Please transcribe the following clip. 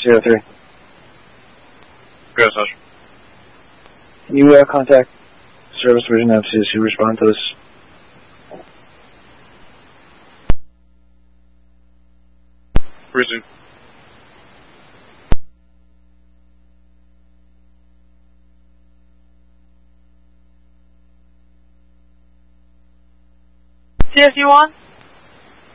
03. Go, Sasha. Can you contact Service Division of to respond to this? Resume. CSU1?